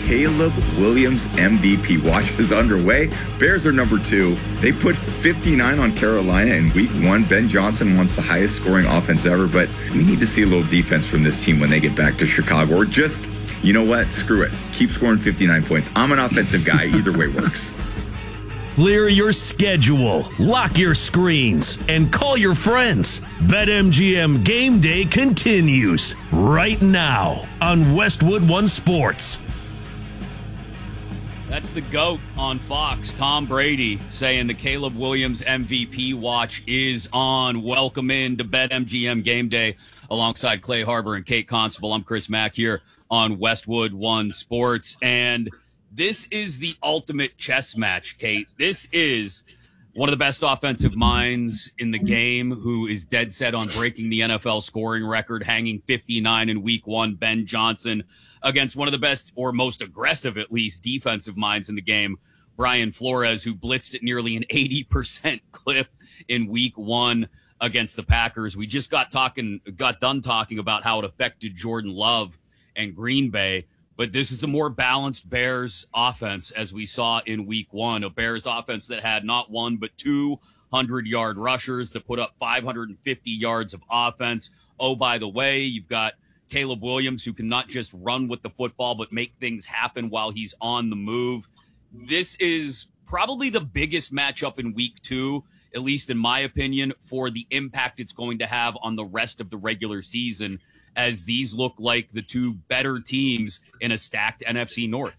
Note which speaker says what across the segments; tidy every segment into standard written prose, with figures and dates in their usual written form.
Speaker 1: Caleb Williams MVP watch is underway. Bears are number 2. They put 59 on Carolina in week 1. Ben Johnson wants the highest scoring offense ever, but we need to see a little defense from this team when they get back to Chicago, or just, you know what? Screw it. Keep scoring 59 points. I'm an offensive guy. Either way works.
Speaker 2: Clear your schedule, lock your screens, and call your friends. BetMGM Game Day continues right now on Westwood One Sports.
Speaker 3: That's the GOAT on Fox, Tom Brady, saying the Caleb Williams MVP watch is on. Welcome in to BetMGM Game Day alongside Clay Harbor and Kate Constable. I'm Chris Mack here on Westwood One Sports, and this is the ultimate chess match, Kate. This is one of the best offensive minds in the game who is dead set on breaking the NFL scoring record, hanging 59 in week 1, Ben Johnson, against one of the best, or most aggressive at least, defensive minds in the game, Brian Flores, who blitzed at nearly an 80% clip in week 1 against the Packers. We just got done talking about how it affected Jordan Love and Green Bay. But this is a more balanced Bears offense, as we saw in week 1, a Bears offense that had not one but 2 100-yard rushers that put up 550 yards of offense. Oh, by the way, you've got Caleb Williams, who can not just run with the football, but make things happen while he's on the move. This is probably the biggest matchup in week 2, at least in my opinion, for the impact it's going to have on the rest of the regular season, as these look like the 2 better teams in a stacked NFC North.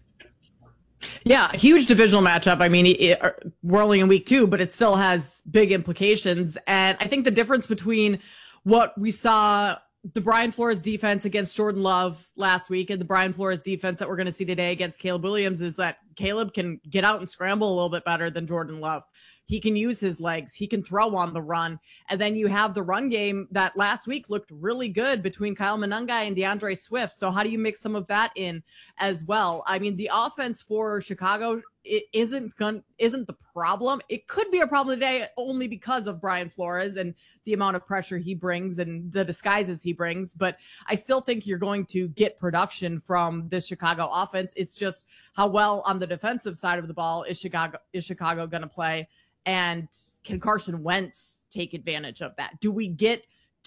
Speaker 4: Yeah, huge divisional matchup. I mean, we're only in week 2, but it still has big implications. And I think the difference between what we saw, the Brian Flores defense against Jordan Love last week, and the Brian Flores defense that we're going to see today against Caleb Williams, is that Caleb can get out and scramble a little bit better than Jordan Love. He can use his legs. He can throw on the run. And then you have the run game that last week looked really good between Kyle Monangai and DeAndre Swift. So how do you mix some of that in as well? I mean, the offense for Chicago isn't the problem. It could be a problem today only because of Brian Flores and the amount of pressure he brings and the disguises he brings. But I still think you're going to get production from this Chicago offense. It's just how well on the defensive side of the ball is Chicago going to play? And can Carson Wentz take advantage of that? Do we get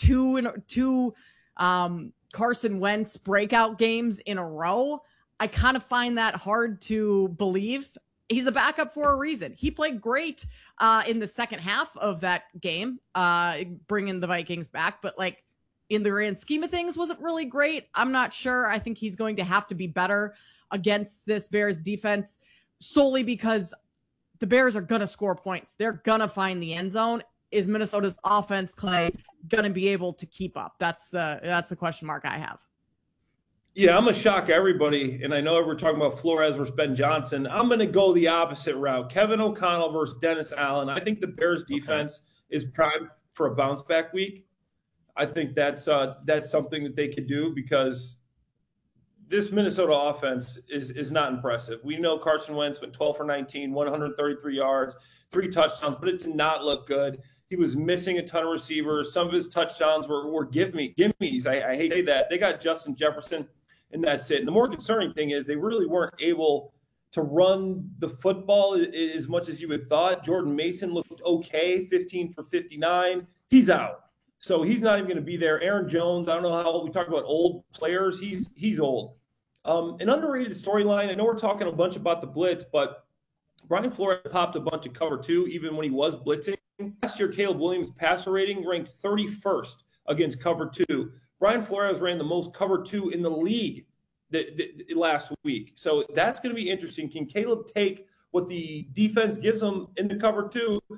Speaker 4: two Carson Wentz breakout games in a row? I kind of find that hard to believe. He's a backup for a reason. He played great in the second half of that game, bringing the Vikings back. But like in the grand scheme of things, wasn't really great. I'm not sure. I think he's going to have to be better against this Bears defense, solely because the Bears are going to score points. They're going to find the end zone. Is Minnesota's offense, Clay, going to be able to keep up? That's the question mark I have.
Speaker 5: Yeah, I'm going to shock everybody, and I know we're talking about Flores versus Ben Johnson. I'm going to go the opposite route. Kevin O'Connell versus Dennis Allen. I think the Bears defense is primed for a bounce-back week. I think that's something that they could do, because this Minnesota offense is not impressive. We know Carson Wentz went 12 for 19, 133 yards, 3 touchdowns, but it did not look good. He was missing a ton of receivers. Some of his touchdowns were gimmies. I hate to say that. They got Justin Jefferson, and that's it. And the more concerning thing is they really weren't able to run the football as much as you would thought. Jordan Mason looked okay, 15 for 59. He's out. So he's not even going to be there. Aaron Jones, I don't know how old. We talk about old players. He's old. An underrated storyline. I know we're talking a bunch about the blitz, but Brian Flores popped a bunch of cover 2 even when he was blitzing. Last year, Caleb Williams' passer rating ranked 31st against cover 2. Brian Flores ran the most cover 2 in the league last week. So that's going to be interesting. Can Caleb take what the defense gives him in the cover 2